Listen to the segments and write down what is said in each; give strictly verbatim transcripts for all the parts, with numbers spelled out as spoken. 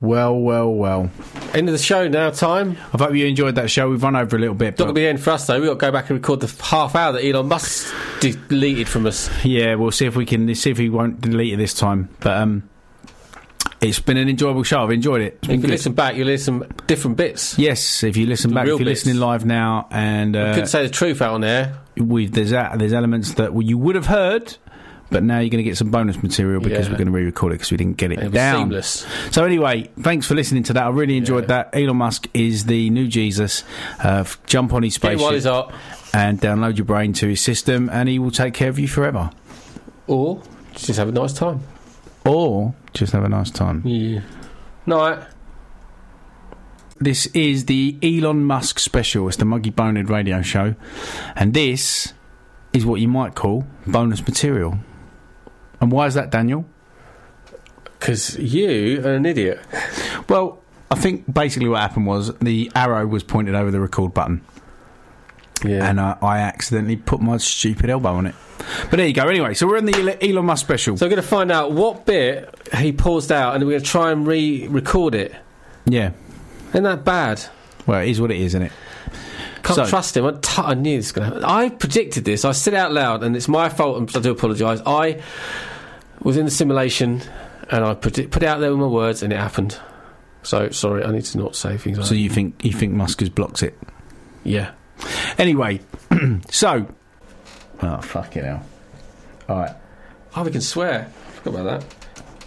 Well, well, well. End of the show now, time. I hope you enjoyed that show. We've run over a little bit. Not going to be the end for us, though. We've got to go back and record the half hour that Elon Musk deleted from us. Yeah, we'll see if we can, see if he won't delete it this time. But um, it's been an enjoyable show. I've enjoyed it. It's been if you good. listen back, you'll listen different bits. Yes, if you listen The back, if real you're bits. listening live now, and uh, I couldn't say the truth out on there. we there's a, there's elements that well, you would have heard, but now you're going to get some bonus material because Yeah. we're going to re-record it because we didn't get it It was down. seamless. So anyway, thanks for listening to that. I really enjoyed Yeah. that. Elon Musk is the new Jesus. Uh, f- jump on his Get him while he's spaceship hot. and download your brain to his system, and he will take care of you forever. Or just have a nice time. Or just have a nice time. Yeah. Night. This is the Elon Musk special. It's the Muggy Bonehead radio show, and this is what you might call bonus material. And why is that, Daniel? Because you are an idiot. Well, I think basically what happened was the arrow was pointed over the record button, Yeah. and uh, I accidentally put my stupid elbow on it. But there you go. Anyway, so we're in the Ele- Elon Musk special. So we're going to find out what bit he paused out, and we're going to try and re-record it. Yeah. Isn't that bad? Well, it is what it is, isn't it? Can't So- trust him. I, t- I knew this was going to happen. I predicted this. I said it out loud, and it's my fault, and I do apologise. I was in the simulation, and I predi- put it out there with my words, and it happened. So, sorry, I need to not say things like So that. you think you think Musk has blocked it? Yeah. Anyway, so oh fuck it now. All right, Oh, we can swear. Forgot about that.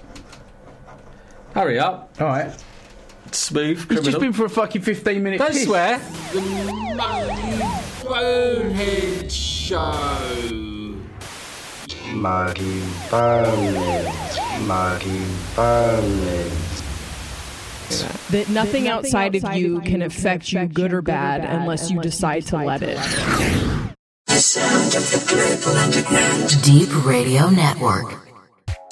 Hurry up. all right. Smooth It's criminal. just been for a fucking fifteen minute. Don't piss. swear. The Muggy Bonehead Show. Muggy Bonehead, Muggy Bonehead. That nothing outside of you can affect you good or bad unless you decide to let it. The sound of the Global Underground. Deep Radio Network.